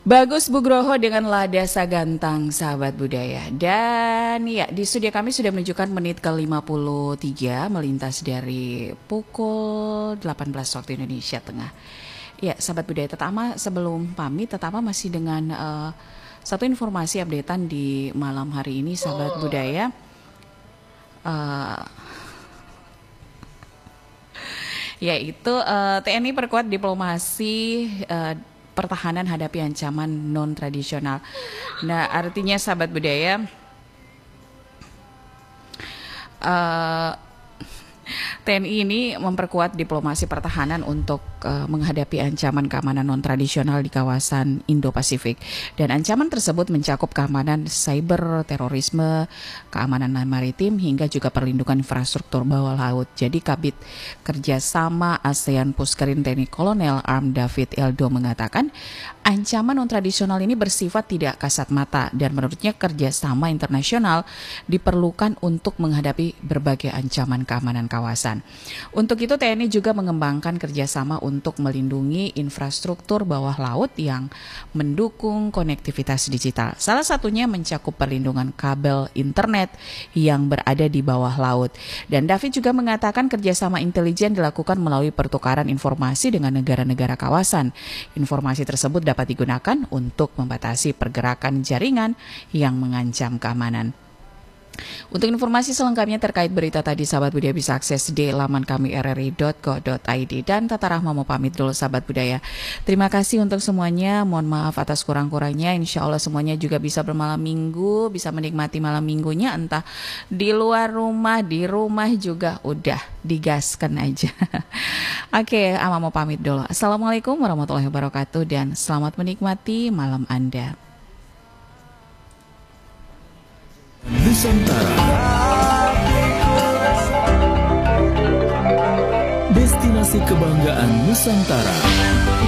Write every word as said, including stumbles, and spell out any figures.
Bagus Bugroho dengan Lada Sagantang, sahabat budaya. Dan ya, di studio kami sudah menunjukkan menit ke lima puluh tiga melintas dari pukul delapan belas waktu Indonesia Tengah. Ya, sahabat budaya, pertama sebelum pamit, pertama masih dengan uh, satu informasi updatean di malam hari ini, sahabat budaya. Uh, yaitu uh, T N I perkuat diplomasi uh, pertahanan hadapi ancaman non-tradisional. Nah, artinya sahabat budaya, uh, T N I ini memperkuat diplomasi pertahanan untuk uh, menghadapi ancaman keamanan non-tradisional di kawasan Indo-Pasifik. Dan ancaman tersebut mencakup keamanan cyber, terorisme, keamanan maritim, hingga juga perlindungan infrastruktur bawah laut. Jadi Kabid Kerjasama ASEAN Puskarin T N I Kolonel Arm David Eldo mengatakan, ancaman non-tradisional ini bersifat tidak kasat mata dan menurutnya kerjasama internasional diperlukan untuk menghadapi berbagai ancaman keamanan kawasan. Untuk itu T N I juga mengembangkan kerjasama untuk melindungi infrastruktur bawah laut yang mendukung konektivitas digital. Salah satunya mencakup perlindungan kabel internet yang berada di bawah laut. Dan David juga mengatakan kerjasama intelijen dilakukan melalui pertukaran informasi dengan negara-negara kawasan. Informasi tersebut dapat digunakan untuk membatasi pergerakan jaringan yang mengancam keamanan. Untuk informasi selengkapnya terkait berita tadi, sahabat budaya bisa akses di laman kami r r i dot co dot i d. Dan Tata Rahma mau pamit dulu, sahabat budaya. Terima kasih untuk semuanya, mohon maaf atas kurang-kurangnya. Insya Allah semuanya juga bisa bermalam minggu, bisa menikmati malam minggunya, entah di luar rumah, di rumah juga udah digaskan aja. Oke, Ama mau pamit dulu. Assalamualaikum warahmatullahi wabarakatuh dan selamat menikmati malam Anda. Nusantara, destinasi kebanggaan Nusantara.